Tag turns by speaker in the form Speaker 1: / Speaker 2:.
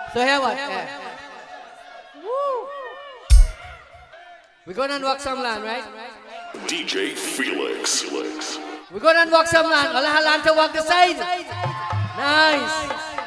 Speaker 1: So here what? We're gonna unlock some land, right?
Speaker 2: DJ Felix.
Speaker 1: We're gonna unlock some land. Allah to walk the side. Nice.